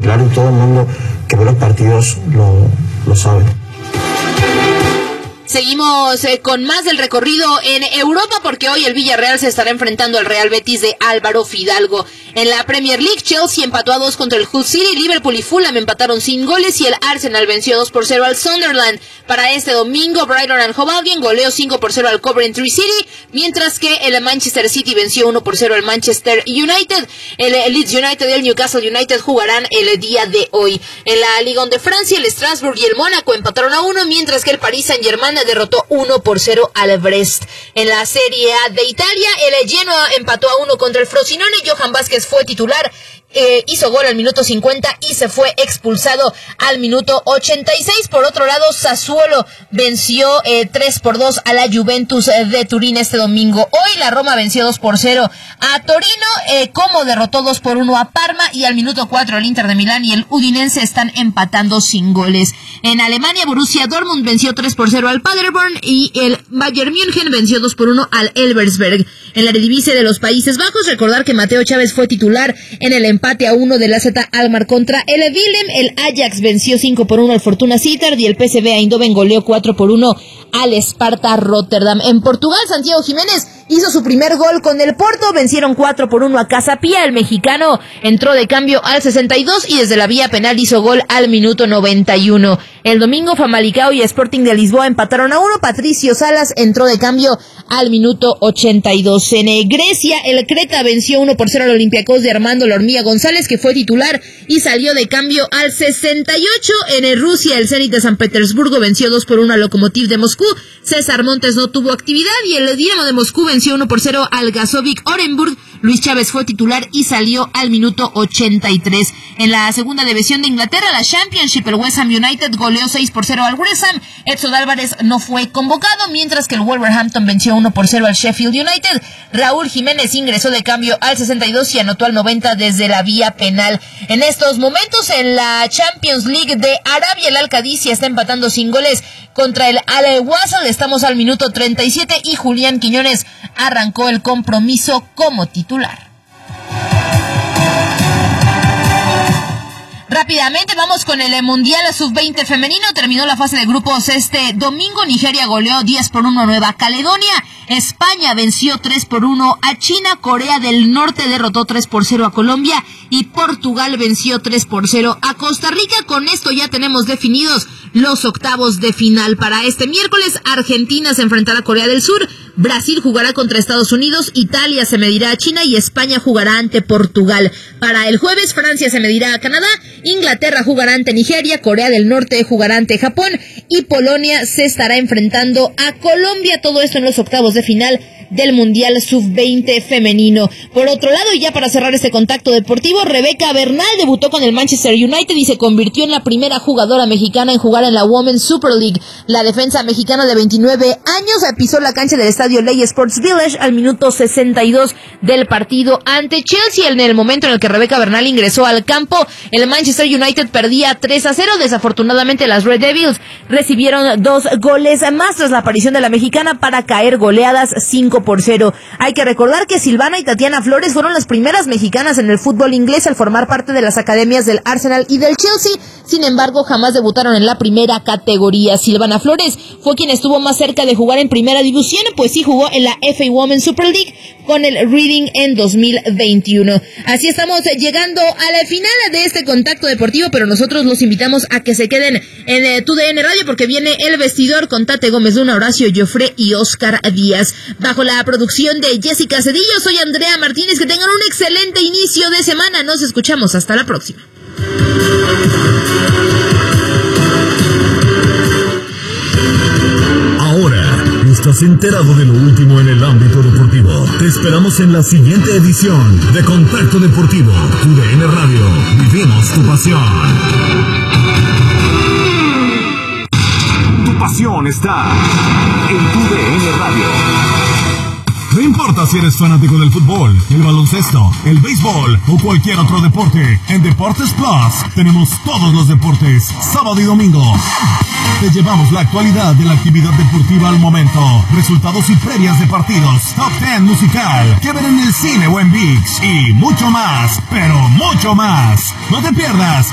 claro, y todo el mundo que ve los partidos lo sabe. Seguimos con más del recorrido en Europa, porque hoy el Villarreal se estará enfrentando al Real Betis de Álvaro Fidalgo. En la Premier League, Chelsea empató a 2 contra el Hull City, Liverpool y Fulham empataron sin goles y el Arsenal venció 2-0 al Sunderland. Para este domingo, Brighton and Hove Albion goleó 5-0 al Coventry City, mientras que el Manchester City venció 1-0 al Manchester United. El Leeds United y el Newcastle United jugarán el día de hoy. En la Ligue 1 de Francia, el Strasbourg y el Mónaco empataron a 1, mientras que el Paris Saint-Germain derrotó 1-0 al Brest. En la Serie A de Italia, el Genoa empató a 1 contra el Frosinone. Johan Vázquez fue titular, hizo gol al minuto 50 y se fue expulsado al minuto 86. Por otro lado, Sassuolo venció 3-2 a la Juventus de Turín este domingo. Hoy la Roma venció 2-0 a Torino, Como derrotó 2-1 a Parma, y al minuto 4 el Inter de Milán y el Udinese están empatando sin goles. En Alemania, Borussia Dortmund venció 3-0 al Paderborn y el Bayern München venció 2-1 al Elversberg. En la Eredivisie de los Países Bajos, recordar que Mateo Chávez fue titular en el empate a 1 del AZ Alkmaar contra el Willem. El Ajax venció 5-1 al Fortuna Sittard y el PSV Eindhoven goleó 4-1 al Sparta Rotterdam. En Portugal, Santiago Jiménez hizo su primer gol con el Porto, vencieron 4-1 a Casa Pia. El mexicano entró de cambio al 62 y desde la vía penal hizo gol al minuto 91. El domingo, Famalicão y Sporting de Lisboa empataron a 1. Patricio Salas entró de cambio al minuto 82. En Grecia, el Creta venció 1-0 al Olympiacos de Armando La Hormiga González, que fue titular y salió de cambio al 68. En Rusia, el Zenit de San Petersburgo venció 2-1 al Lokomotiv de Moscú. César Montes no tuvo actividad y el Dinamo de Moscú venció 1-0 al Gazovik Orenburg. Luis Chávez fue titular y salió al minuto 83. En la segunda división de Inglaterra, la Championship, el West Ham United goleó 6-0 al West Ham. Edson Álvarez no fue convocado, mientras que el Wolverhampton venció 1-0 al Sheffield United. Raúl Jiménez ingresó de cambio al 62 y anotó al 90 desde la vía penal. En estos momentos, en la Champions League de Arabia, el Al-Qadisiyah está empatando sin goles contra el Al-Wasl. Estamos al minuto 37 y Julián Quiñones arrancó el compromiso como titular. Rápidamente vamos con el Mundial Sub-20 femenino. Terminó la fase de grupos este domingo. Nigeria goleó 10-1 a Nueva Caledonia. España venció 3-1 a China. Corea del Norte derrotó 3-0 a Colombia. Y Portugal venció 3-0 a Costa Rica. Con esto ya tenemos definidos los octavos de final. Para este miércoles, Argentina se enfrentará a Corea del Sur. Brasil jugará contra Estados Unidos, Italia se medirá a China y España jugará ante Portugal. Para el jueves, Francia se medirá a Canadá, Inglaterra jugará ante Nigeria, Corea del Norte jugará ante Japón y Polonia se estará enfrentando a Colombia. Todo esto en los octavos de final del Mundial Sub-20 femenino. Por otro lado, y ya para cerrar este contacto deportivo, Rebeca Bernal debutó con el Manchester United y se convirtió en la primera jugadora mexicana en jugar en la Women's Super League. La defensa mexicana de 29 años pisó la cancha del estadio Ley Sports Village al minuto 62 del partido ante Chelsea. En el momento en el que Rebeca Bernal ingresó al campo, el Manchester United perdía 3-0. Desafortunadamente, las Red Devils recibieron 2 goles más tras la aparición de la mexicana para caer goleadas 5-0. Hay que recordar que Silvana y Tatiana Flores fueron las primeras mexicanas en el fútbol inglés al formar parte de las academias del Arsenal y del Chelsea. Sin embargo, jamás debutaron en la primera categoría. Silvana Flores fue quien estuvo más cerca de jugar en primera división, pues sí jugó en la FA Women's Super League con el Reading en 2021. Así estamos llegando a la final de este contacto deportivo, pero nosotros los invitamos a que se queden en TUDN Radio porque viene El Vestidor con Tate Gómez Luna, Horacio Joffre y Oscar Díaz. Bajo la producción de Jessica Cedillo, soy Andrea Martínez. Que tengan un excelente inicio de semana. Nos escuchamos. Hasta la próxima. Ahora estás enterado de lo último en el ámbito deportivo. Te esperamos en la siguiente edición de Contacto Deportivo. TUDN Radio. Vivimos tu pasión. Tu pasión está en TUDN Radio. No importa si eres fanático del fútbol, el baloncesto, el béisbol o cualquier otro deporte, en Deportes Plus tenemos todos los deportes, sábado y domingo. Te llevamos la actualidad de la actividad deportiva al momento, resultados y previas de partidos, top 10 musical, que ver en el cine o en ViX y mucho más, pero mucho más. No te pierdas